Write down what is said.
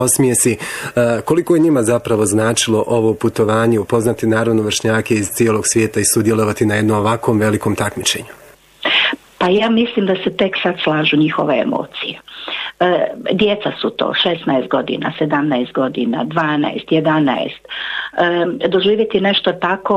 osmijesi. Koliko je njima zapravo značilo ovo putovanje, upoznati naravno vršnjake iz cijelog svijeta i sudjelovati na jednom ovakvom velikom takmičenju? Pa ja mislim da se tek sad slažu njihove emocije. Djeca su to, 16 godina, 17 godina, 12, 11. Doživjeti nešto tako